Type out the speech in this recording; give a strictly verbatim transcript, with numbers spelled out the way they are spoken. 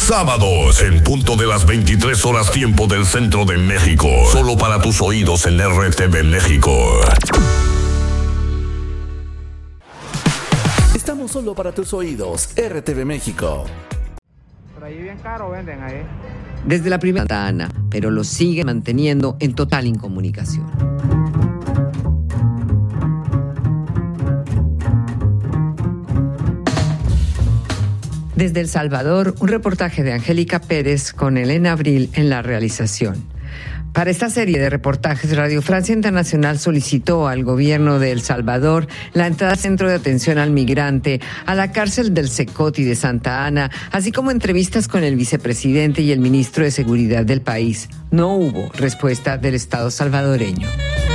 Sábados, en punto de las veintitrés horas tiempo del centro de México. Solo para tus oídos en R T V México. Estamos solo para tus oídos, R T V México. Pero ahí bien caro venden ahí. Desde la primera Santa Ana, pero lo sigue manteniendo en total incomunicación. Desde El Salvador, un reportaje de Angélica Pérez con Elena Abril en la realización. Para esta serie de reportajes, Radio Francia Internacional solicitó al gobierno de El Salvador la entrada al Centro de Atención al Migrante, a la cárcel del Secoti de Santa Ana, así como entrevistas con el vicepresidente y el ministro de Seguridad del país. No hubo respuesta del Estado salvadoreño.